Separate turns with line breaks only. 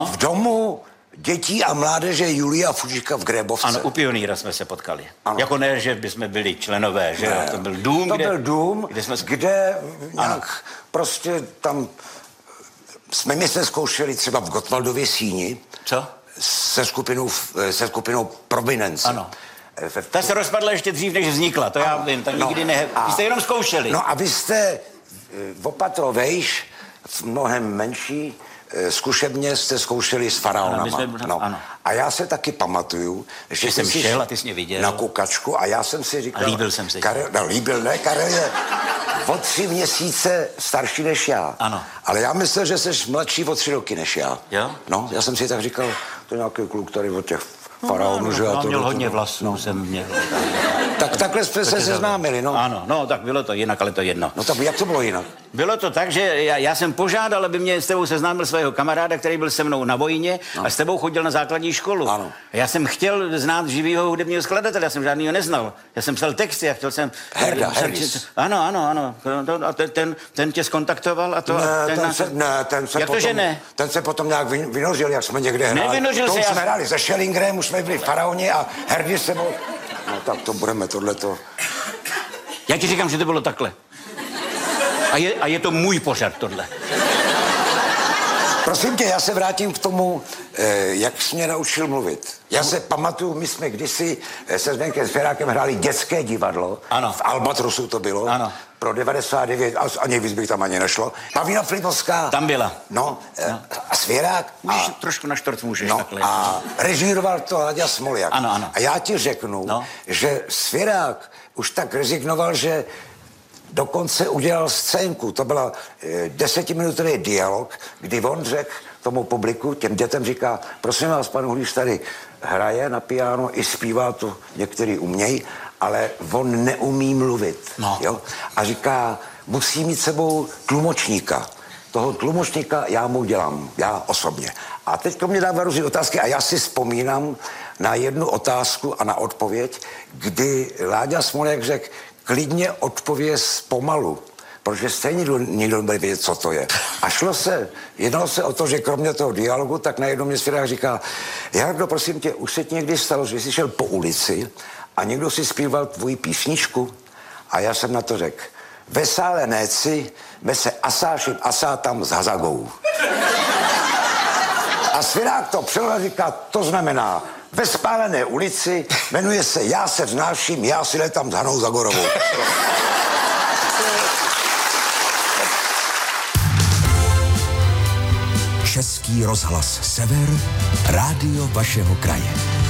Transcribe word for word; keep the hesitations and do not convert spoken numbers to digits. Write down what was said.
V domu dětí a mládeže Julia Fučíka v Grébovce.
Ano, u Pionýra jsme se potkali. Ano. Jako ne, že bychom byli členové, že
ne.
To byl dům,
to
kde...
byl dům,
kde, jsme...
kde nějak prostě tam... Jsme my se zkoušeli třeba v Gottwaldově síni.
Co?
Se skupinou, se skupinou Prominence.
Ano. Ta se rozpadla ještě dřív, než vznikla, to já vím, tak nikdy ne... Vy jste jenom zkoušeli.
No a vy jste opatro vejš, v mnohem menší zkušebně jste zkoušeli s faraonama.
Ano, jsme,
no.
ano.
A já se taky pamatuju, že
jsem šel a ty jsi mě viděl.
Na kukačku a já jsem si říkal...
A líbil jsem se.
Karel, no, líbil, ne, Karel je o tři měsíce starší než já.
Ano.
Ale já myslel, že jsi mladší o tři roky než já.
Jo?
No, já jsem si tak říkal, to je nějaký kluk tady od těch faraonů,
no,
že?
No,
já to
měl
to,
hodně
to,
vlasů,
no.
jsem měl.
Tak takhle jsme se seznámili, no.
Ano, no, tak bylo to jinak, ale to jedno.
No tak jak to bylo jinak?
Bylo to tak, že já, já jsem požádal, aby mě s tebou seznámil svého kamaráda, který byl se mnou na vojně no. a s tebou chodil na základní školu.
Ano.
Já jsem chtěl znát živýho hudebního skladatele, já jsem žádnýho neznal. Já jsem psal texty a chtěl jsem...
Herda,
jsem,
Herdis.
Ano, ano, ano. A ten, ten, ten tě skontaktoval a to...
Ne,
a ten,
ten
nás...
se, ne, ten se
Jak
potom,
to, že ne?
Ten se potom nějak vynožil, jak jsme někde hráli.
Nevynožil
to
se,
už
já...
jsme hráli se Schellingerem, už jsme byli faraoni a Herdis se byl... No tak to budeme tohleto...
Já ti říkám, že to bylo takhle. A je, a je to můj pořad, tohle.
Prosím tě, já se vrátím k tomu, eh, jak jsi mě naučil mluvit. Já se pamatuju, my jsme kdysi eh, se Zdenkem Svěrákem hráli dětské divadlo.
Ano.
V Albatrosu to bylo.
Ano.
Pro devadesát devět, a ani víc bych tam ani nešlo. Pavlína Flipovská.
Tam byla.
No, eh,
no.
A Svěrák.
Můžeš
A,
trošku na štorc, můžeš
no,
takhle.
A režíroval to Láďa Smoljak.
Ano, ano.
A já ti řeknu,
no.
že Svěrák už tak rezignoval, že dokonce udělal scénku. To byla e, desetiminutový dialog, kdy on řekl tomu publiku, těm dětem říká, prosím vás, pan Hulíš tady hraje na piano, i zpívá to, některý umějí, ale on neumí mluvit.
No.
Jo? A říká, musí mít sebou tlumočníka. Toho tlumočníka já mu dělám, já osobně. A teď mě dává různé otázky a já si vzpomínám na jednu otázku a na odpověď, kdy Láďa Smoljak řekl, klidně odpověz pomalu, protože stejně nikdo nebude vědět, co to je. A šlo se, jednalo se o to, že kromě toho dialogu, tak najednou mě Svěrák říká, Jardo, prosím tě, už se ti někdy stalo, že jsi šel po ulici a někdo si zpíval tvoji písničku? A já jsem na to řekl, ve sále néci, ve se asášim asá tam s Hazagou. A Svěrák to přeložil a říká, to znamená, ve spálené ulici, jmenuje se Já se vznáším, já si letám s Hanou Zagorovou.
Český rozhlas Sever, rádio vašeho kraje.